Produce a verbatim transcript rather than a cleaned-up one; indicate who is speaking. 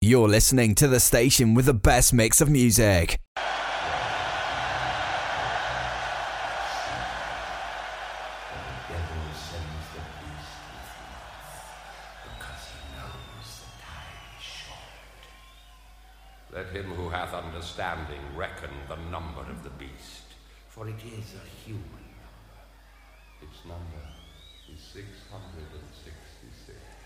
Speaker 1: You're listening to the station with the best mix of music.
Speaker 2: Let him who hath understanding reckon the number of the beast, for it is a human number. Its number is six hundred sixty-six.